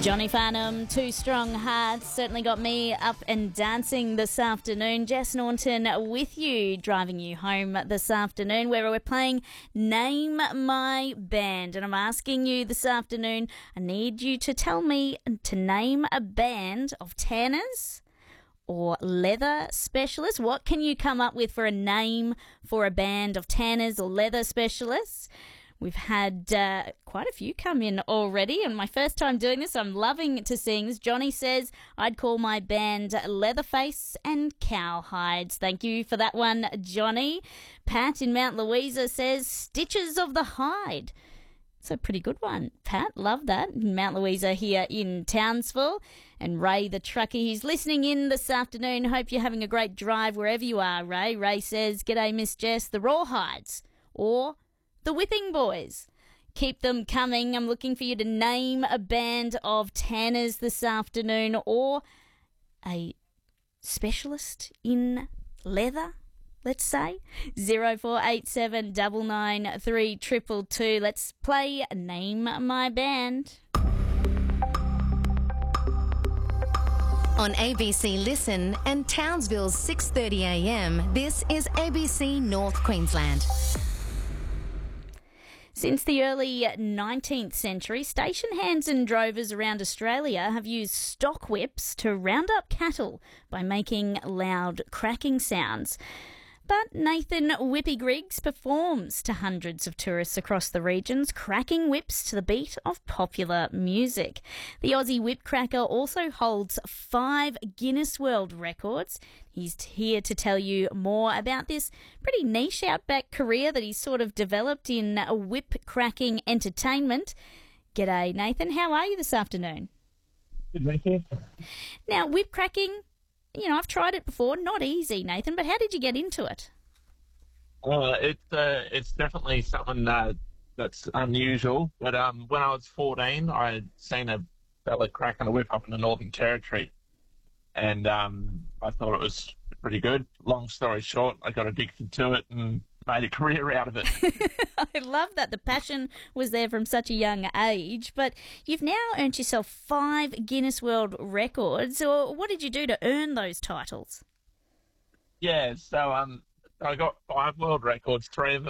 Johnny Farnham, Two Strong Hearts, certainly got me up and dancing this afternoon. Jess Norton with you, driving you home this afternoon, where we're playing Name My Band. And I'm asking you this afternoon, I need you to tell me to name a band of tanners or leather specialists. What can you come up with for a name for a band of tanners or leather specialists? We've had quite a few come in already, and my first time doing this, I'm loving to sing this. Johnny says, I'd call my band Leatherface and Cowhides. Thank you for that one, Johnny. Pat in Mount Louisa says, Stitches of the Hide. It's a pretty good one, Pat. Love that. Mount Louisa here in Townsville. And Ray the trucker, he's listening in this afternoon. Hope you're having a great drive wherever you are, Ray. Ray says, G'day, Miss Jess, the Rawhides. Or the Whipping Boys. Keep them coming. I'm looking for you to name a band of tanners this afternoon or a specialist in leather, let's say. 0487 993 222. Let's play Name My Band. On ABC Listen and Townsville's 6:30am, this is ABC North Queensland. Since the early 19th century, station hands and drovers around Australia have used stock whips to round up cattle by making loud cracking sounds. But Nathan Whippy Griggs performs to hundreds of tourists across the regions, cracking whips to the beat of popular music. The Aussie whip cracker also holds 5 Guinness World Records. He's here to tell you more about this pretty niche outback career that he's sort of developed in whip cracking entertainment. G'day, Nathan. How are you this afternoon? Good, thank you. Now, whip cracking, you know, I've tried it before. Not easy, Nathan, but how did you get into it? It's definitely something that's unusual. But when I was 14, I had seen a fella cracking a whip up in the Northern Territory, and I thought it was pretty good. Long story short, I got addicted to it and made a career out of it. I love that the passion was there from such a young age, but you've now earned yourself 5 Guinness World Records. Or what did you do to earn those titles? Yeah, so I got 5 world records. 3 of